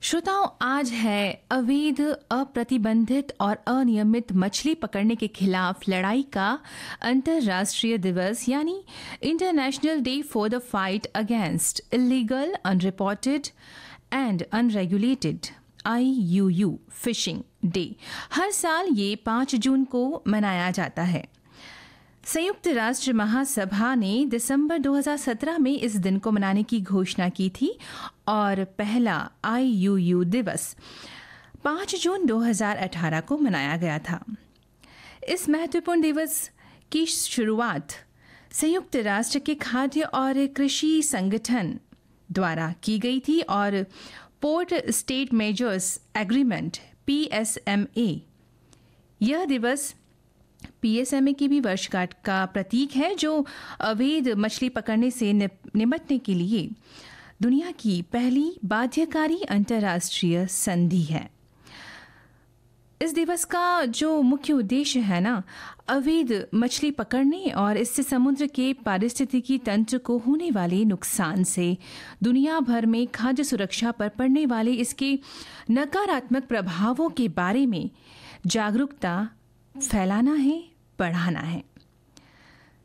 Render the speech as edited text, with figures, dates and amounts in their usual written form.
श्रोताओं, आज है अवैध, अप्रतिबंधित और अनियमित मछली पकड़ने के खिलाफ लड़ाई का अंतर्राष्ट्रीय दिवस यानी international day for the fight against illegal, unreported and unregulated IUU fishing day. हर साल ये 5 जून को मनाया जाता है। संयुक्त राष्ट्र महासभा ने दिसंबर 2017 में इस दिन को मनाने की घोषणा की थी और पहला IUU दिवस 5 जून 2018 को मनाया गया था। इस महत्वपूर्ण दिवस की शुरुआत संयुक्त राष्ट्र के खाद्य और कृषि संगठन द्वारा की गई थी और port state measures agreement PSMA यह दिवस PSMA की भी वर्षगांठ का प्रतीक है, जो अवैध मछली पकड़ने से निपटने के लिए दुनिया की पहली बाध्यकारी अंतर्राष्ट्रीय संधि है। इस दिवस का जो मुख्य उद्देश्य है ना, अवैध मछली पकड़ने और इससे समुद्र के पारिस्थितिकी तंत्र को होने वाले नुकसान से दुनिया भर में खाद्य सुरक्षा पर पड़ने वाले इसके नकारात्मक प्रभावों के बारे में जागरूकता फैलाना है, बढ़ाना है।